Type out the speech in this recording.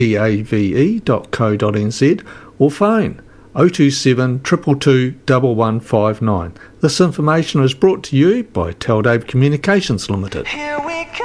ave.co.nz or phone 027 222 1159. This information is brought to you by Taldave Communications Limited.